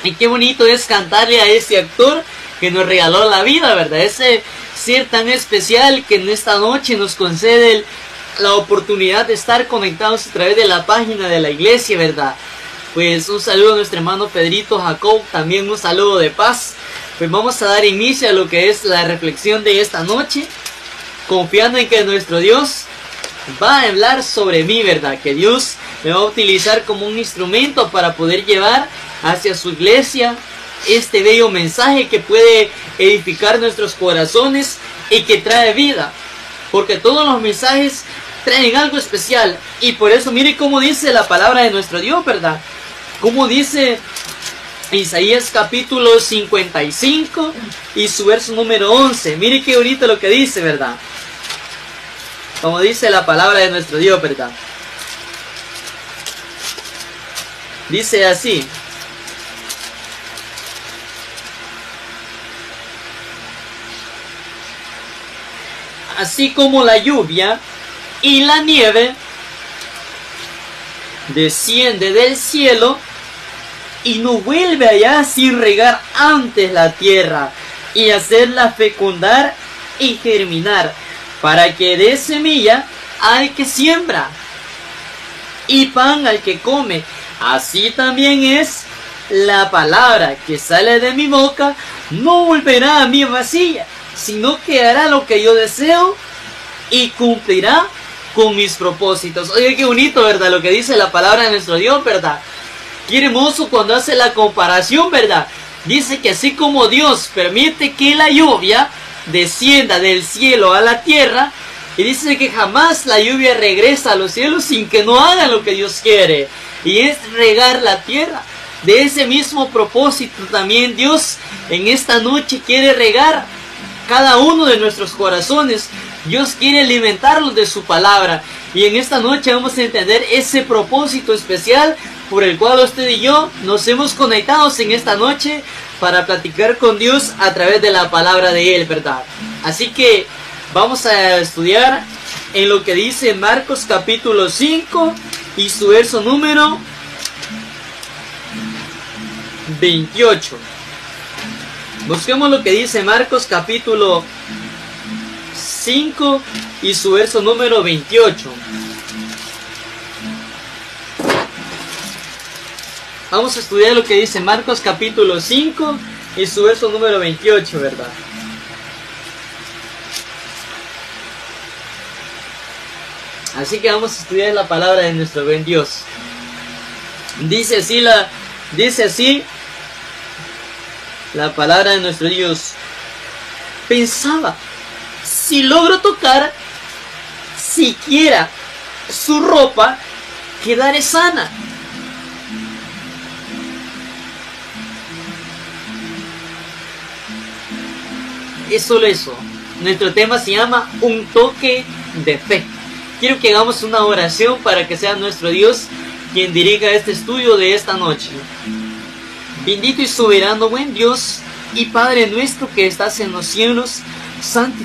Y qué bonito es cantarle a ese actor que nos regaló la vida, ¿verdad? Ese ser tan especial que en esta noche nos concede la oportunidad de estar conectados a través de la página de la iglesia, ¿verdad? Pues un saludo a nuestro hermano Pedrito Jacob, también un saludo de paz. Pues vamos a dar inicio a lo que es la reflexión de esta noche, confiando en que nuestro Dios va a hablar sobre mí, ¿verdad? Que Dios me va a utilizar como un instrumento para poder llevar hacia su iglesia este bello mensaje que puede edificar nuestros corazones y que trae vida. Porque todos los mensajes traen algo especial. Y por eso mire cómo dice la palabra de nuestro Dios, ¿verdad? Como dice Isaías capítulo 55 y su verso número 11. Mire qué bonito lo que dice, ¿verdad? Como dice la palabra de nuestro Dios, ¿verdad? Dice así: así como la lluvia y la nieve desciende del cielo y no vuelve allá sin regar antes la tierra y hacerla fecundar y germinar, para que dé semilla al que siembra y pan al que come, así también es la palabra que sale de mi boca, no volverá a mí vacía, sino que hará lo que yo deseo y cumplirá con mis propósitos. Oye, qué bonito, ¿verdad? Lo que dice la palabra de nuestro Dios, ¿verdad? Qué hermoso cuando hace la comparación, ¿verdad? Dice que así como Dios permite que la lluvia descienda del cielo a la tierra, y dice que jamás la lluvia regresa a los cielos sin que no hagan lo que Dios quiere, y es regar la tierra. De ese mismo propósito también Dios en esta noche quiere regar cada uno de nuestros corazones. Dios quiere alimentarlos de su palabra, y en esta noche vamos a entender ese propósito especial por el cual usted y yo nos hemos conectado en esta noche para platicar con Dios a través de la palabra de Él, ¿verdad? Así que vamos a estudiar en lo que dice Marcos capítulo 5 y su verso número 28. Busquemos lo que dice Marcos capítulo 5 y su verso número 28. Vamos a estudiar lo que dice Marcos capítulo 5 y su verso número 28, ¿verdad? Así que vamos a estudiar la palabra de nuestro buen Dios. Dice así la palabra de nuestro Dios. Pensaba, si logro tocar siquiera su ropa, quedaré sana. Es solo eso. Nuestro tema se llama un toque de fe. Quiero que hagamos una oración para que sea nuestro Dios quien dirija este estudio de esta noche. Bendito y soberano buen Dios y Padre nuestro que estás en los cielos, santificado